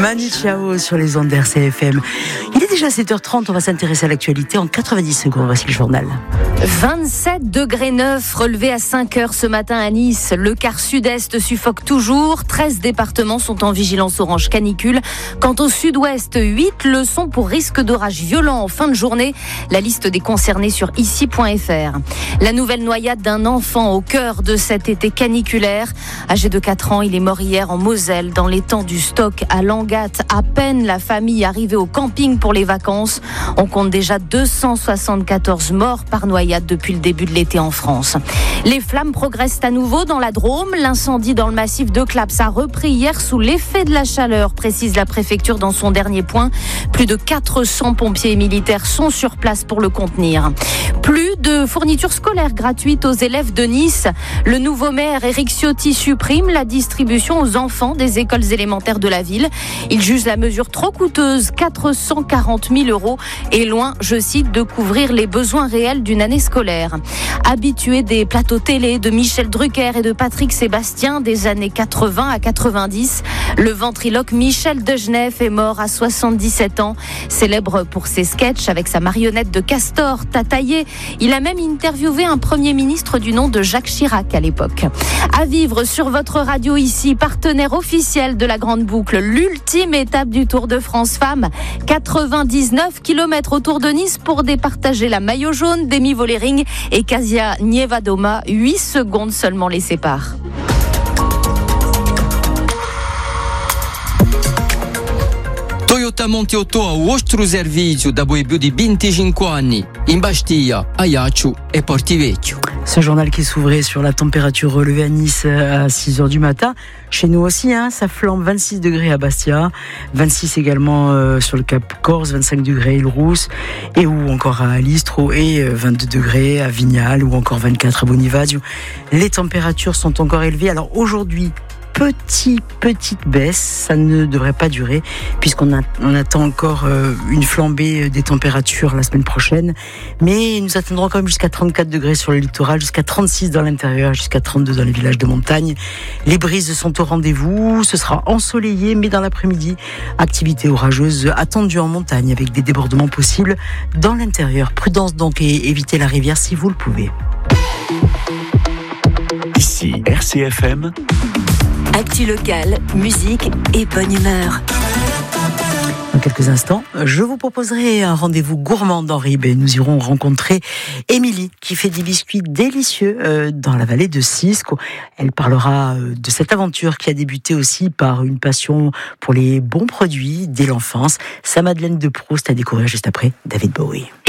Manu Chao sur les ondes d'RCFM. Il est déjà 7h30, on va s'intéresser à l'actualité en 90 secondes. Voici le journal. 27 degrés 9 relevés à 5h ce matin à Nice. Le quart sud-est suffoque toujours. 13 départements sont en vigilance orange canicule. Quant au sud-ouest, 8 le sont pour risque d'orage violent en fin de journée. La liste des concernés sur ici.fr. La nouvelle noyade d'un enfant au cœur de cet été caniculaire. Âgé de 4 ans, il est mort hier en Moselle, dans l'étang du Stock à Langat. À peine la famille arrivée au camping pour les vacances. On compte déjà 274 morts par noyade depuis le début de l'été en France. Les flammes progressent à nouveau dans la Drôme. L'incendie dans le massif de Claps a repris hier sous l'effet de la chaleur, précise la préfecture dans son dernier point. Plus de 400 pompiers et militaires sont sur place pour le contenir. Plus de fournitures scolaires gratuites aux élèves de Nice. Le nouveau maire Éric Ciotti supprime la distribution aux enfants des écoles élémentaires de la ville. Il juge la mesure trop coûteuse, 440 000 €, et loin, je cite, de couvrir les besoins réels d'une année scolaire. Habitué des plateaux télé de Michel Drucker et de Patrick Sébastien des années 80 à 90, le ventriloque Michel Degenef est mort à 77 ans. Célèbre pour ses sketchs avec sa marionnette de castor tataillée, il a même interviewé un Premier ministre du nom de Jacques Chirac à l'époque. À vivre sur votre radio ici, partenaire officiel de la Grande Boucle, l'ultime étape du Tour de France Femmes. 99 km autour de Nice pour départager la maillot jaune d'Emi Vollering et Kasia Nievadoma. 8 secondes seulement les séparent. Toyota Monte a vostro servizio dopo più di 25 anni in Bastia, Ajaccio e Portivecchio. Ce journal qui s'ouvrait sur la température relevée à Nice à 6h du matin. Chez nous aussi, ça flambe, 26 degrés à Bastia, 26 également sur le Cap Corse, 25 degrés à Île-Rousse, et ou encore à Listro, et 22 degrés à Vignal, ou encore 24 à Bonivadio. Les températures sont encore élevées. Alors aujourd'hui, petite baisse, ça ne devrait pas durer puisqu'on attend encore une flambée des températures la semaine prochaine, mais nous attendrons quand même jusqu'à 34 degrés sur le littoral, jusqu'à 36 dans l'intérieur, jusqu'à 32 dans les villages de montagne. Les brises sont au rendez-vous, ce sera ensoleillé, mais dans l'après-midi, activité orageuse attendue en montagne avec des débordements possibles dans l'intérieur. Prudence donc et évitez la rivière si vous le pouvez. Ici RCFM. Actu locale, musique et bonne humeur. Dans quelques instants, je vous proposerai un rendez-vous gourmand dans Ribes. Nous irons rencontrer Émilie qui fait des biscuits délicieux dans la vallée de Cisco. Elle parlera de cette aventure qui a débuté aussi par une passion pour les bons produits dès l'enfance. Sa Madeleine de Proust à découvrir juste après David Bowie.